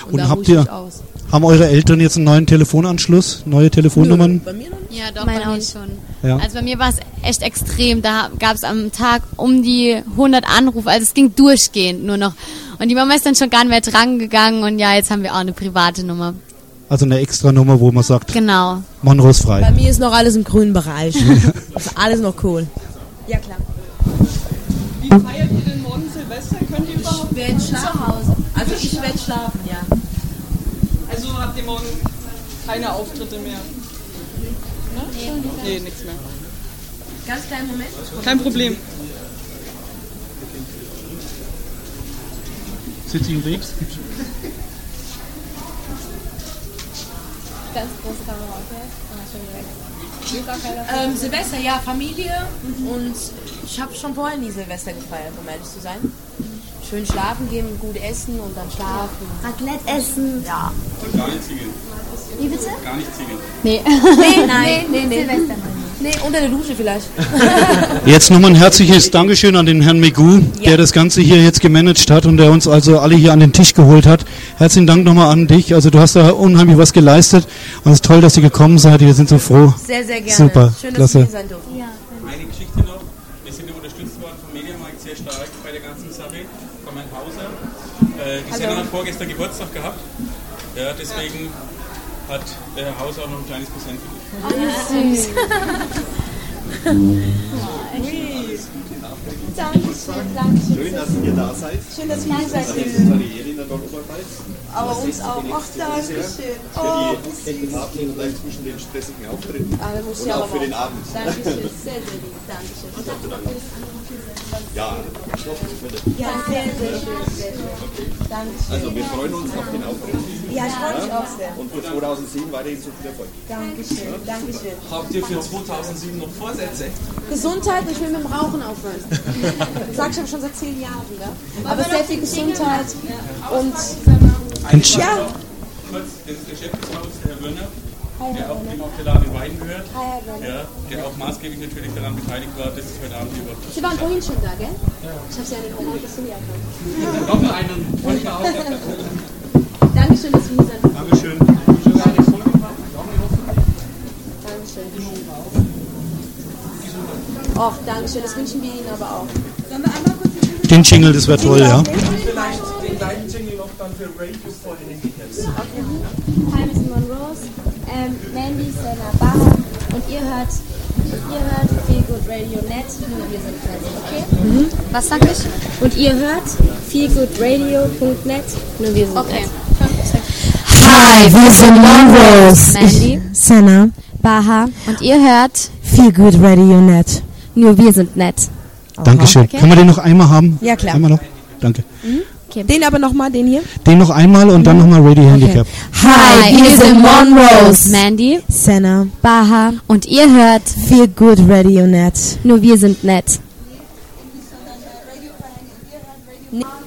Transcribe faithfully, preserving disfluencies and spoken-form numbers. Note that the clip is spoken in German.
Und, Und da habt ruhe ihr, ich aus. haben eure Eltern jetzt einen neuen Telefonanschluss, neue Telefonnummern? Nö, bei mir noch nicht. Ja, doch, Meine bei mir auch. schon. Ja. Also bei mir war es echt extrem. Da gab es am Tag um die hundert Anrufe. Also es ging durchgehend nur noch. Und die Mama ist dann schon gar nicht mehr dran gegangen. Und ja, jetzt haben wir auch eine private Nummer. Also eine extra Nummer, wo man sagt, Genau. Monroe ist Bei frei. mir ist noch alles im grünen Bereich. Ist alles noch cool. Ja, klar. Wie feiert ihr denn morgen Silvester? Könnt ihr überhaupt Ich werde schlafen. Hause. Also ich werde schlafen, ja. Also habt ihr morgen keine Auftritte mehr? Ne? Nee, nichts mehr. Ganz kleinen Moment. Kein Problem. Sitzt ihr unterwegs? Ganz große Kamera, okay? Ähm, Silvester, ja, Familie. Und ich habe schon vorher nie Silvester gefeiert, um ehrlich zu sein. Schön schlafen gehen, gut essen und dann schlafen. Raclette essen. Ja. Und gar nicht singen. Wie bitte? Gar nicht singen. Nee. Nee, nein, nee, nee. Silvester. Nee, unter der Dusche vielleicht. Jetzt nochmal ein herzliches Dankeschön an den Herrn Megu, Ja. der das Ganze hier jetzt gemanagt hat und der uns also alle hier an den Tisch geholt hat. Herzlichen Dank nochmal an dich. Also du hast da unheimlich was geleistet und es ist toll, dass ihr gekommen seid. Wir sind so froh. Sehr, sehr gerne. Super, Schön, dass klasse. wir hier sein durften. Eine Geschichte noch. Wir sind ja unterstützt worden vom Mediamarkt sehr stark bei der ganzen Sache. Von meinem Hauser. Äh, die Sendung hat vorgestern Geburtstag gehabt. Ja, deswegen hat der Herr Hauser auch noch ein kleines Präsent für dich. Süß. Schön, dass ihr da seid. Schön, dass wir hier seid. Das ist eine Ehre in der Oberpfalz. Aber uns auch. Ach, danke schön. Für die echten Abend und gleich zwischen den stressigen Auftritten Ah, da muss und ich auch aber für den auch. Abend. Dankeschön, sehr, sehr lieb. Dankeschön. Ja, ich hoffe, ich werde. Ja, sehr, sehr schön. Sehr schön. Dankeschön. Also wir freuen uns auf den Auftritt Ja, ich freue mich auch sehr. und für zweitausendsieben weiterhin so viel Erfolg. Dankeschön, Dankeschön. Habt ihr für zweitausendsieben noch Vorsätze? Gesundheit, ich will mit dem Rauchen aufhören. Das sag ich aber schon seit zehn Jahren, ja. Aber sehr viel Gesundheit und ja. Kurz, das ist der Chef des Hauses, der Herr Wörner, der auch dem auch der Laden in Weiden gehört. Ja, der auch maßgeblich natürlich daran beteiligt war, dass es heute Abend hier überhaupt Sie waren vorhin schon da, gell? Ich habe sie ja nicht auch bis zum Jahr gehabt. noch einen. Dankeschön, dass wir hier sind. Dankeschön. Dankeschön. Och, Dankeschön, das wünschen wir Ihnen aber auch. Den Jingle, das wäre toll, ja. Vielleicht den gleichen Jingle noch dann für Radio for Handicaps. Hi, Miss Monroe, ähm, Mandy, Senna, Baha und ihr hört, ihr hört Feel Good Radio Net, nur wir sind fertig, okay? Was sag ich? Und ihr hört Feel Good Radio Punkt net, nur wir sind Okay. net. Hi, wir sind Monroes. Mandy, Senna. Baha. Und ihr hört Feel Good Radio Net. nur wir sind nett. Dankeschön. Okay. Können wir den noch einmal haben? Ja, klar. Einmal noch? Danke. Den aber nochmal, den hier. Den noch einmal und dann nochmal Radio Handicap. Hi, wir sind Monroes. Mandy, Senna. Baha. Und ihr hört Feel Good Radio Net. nur wir sind nett. Ne-